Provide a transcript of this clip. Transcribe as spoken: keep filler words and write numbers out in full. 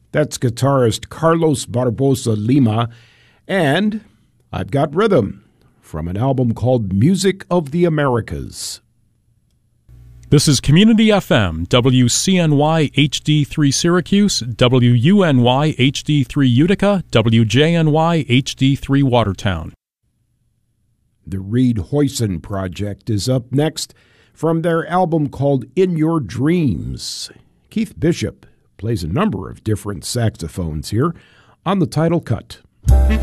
That's guitarist Carlos Barbosa Lima. And I've Got Rhythm from an album called Music of the Americas. This is Community F M, W C N Y H D three Syracuse, W U N Y H D three Utica, W J N Y H D three Watertown. The Reed Hoyson Project is up next from their album called In Your Dreams. Keith Bishop plays a number of different saxophones here on the title cut.